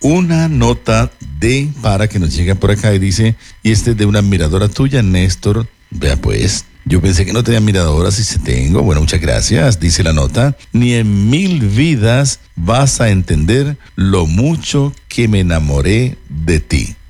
una nota para que nos llega por acá y dice, y este es de una admiradora tuya, Néstor. Vea pues, yo pensé que no tenía admiradoras y sí tengo. Bueno, muchas gracias, dice la nota. Ni en 1000 vidas vas a entender lo mucho que me enamoré de ti.